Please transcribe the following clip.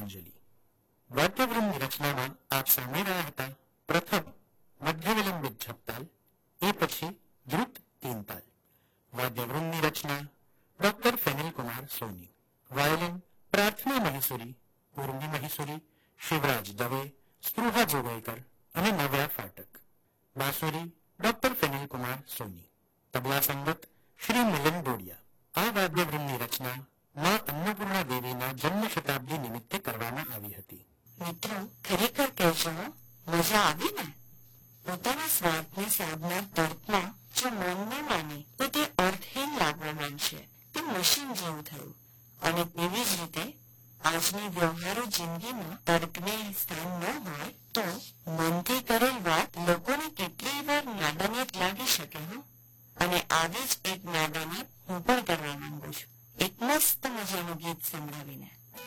પુષ્પાંજલિ. વાદ્યવૃંદની રચનામાં આપ સાંભળી રહ્યા હતા પ્રથમ મધ્ય વિલંબિત ઝપતાલ, એ પછી દ્રુત તીન તાલ. વાદ્યવૃંદની રચના ડોક્ટર ફેનિલ કુમાર સોની. વાયોલિન પ્રાર્થના મહેશ્વરી, ઉર્મી મહેશ્વરી, શિવરાજ દવે, સ્પૃહા જોગળકર અને નવ્યા ફાટક. બાંસુરી ડોક્ટર ફેનિલ કુમાર સોની. તબલા સંગત શ્રી મિલન ડોડિયા. આ વાદ્યવૃંદની રચના માં અન્નપૂર્ણા દેવીના જન્મ શતાબ્દી નિમિત્તે કરવામાં આવી હતી. મિત્રો, ખરેખર કહેજો, મજા આવી ને? પોતાના સ્વાર્થની સાધના તર્કમાં જો મન ન માને તો તે અર્થહીન લાગવા માંડશે. તે મશીન જેવું થયું. અને તેવી જ રીતે આજની વ્યવહારુ જિંદગીમાં તર્કને સ્થાન ન હોય તો મનથી કરેલ વાત લોકોને કેટલી વાર નાદાનિયત લાગી શકે. અને આવી જ એક નાદાનિયત હું પણ કરવા માંગુ છું, એક મસ્ત મજાનું ગીત સંભળાવીને.